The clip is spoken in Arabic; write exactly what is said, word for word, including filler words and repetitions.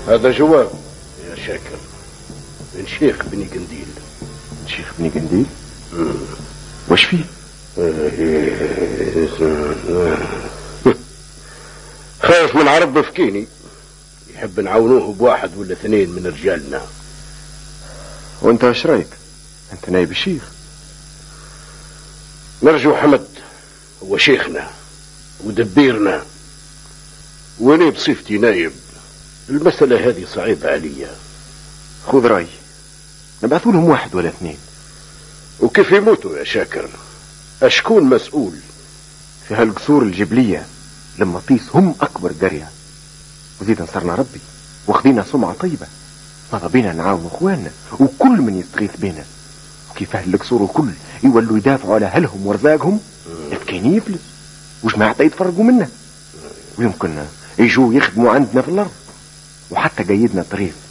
هذا جواب يا شاكر من شيخ بني قنديل. شيخ بني قنديل؟ وش فيه؟ خايف من عرب بفكيني، يحب نعاونوه بواحد ولا اثنين من رجالنا. وانت ايش رايك؟ انت نايب الشيخ. نرجو حمد هو شيخنا ودبيرنا، وانا بصفتي نايب المسألة هذه صعيبة عليا. خذ رأيي، نبعثوا لهم واحد ولا اثنين. وكيف يموتوا يا شاكر؟ اشكون مسؤول؟ في هالقصور الجبلية لما طيس هم أكبر قرية، وزيد نصرنا ربي واخذينا سمعة طيبة، ماذا بينا نعاون اخواننا وكل من يستغيث بينا. وكيف اهل القصور الكل يولوا يدافعوا على اهلهم ورزاقهم، كاين يفلس وجماعة يتفرقوا منه، ويمكن يجوا يخدموا عندنا في الارض، وحتى قيدنا الطريق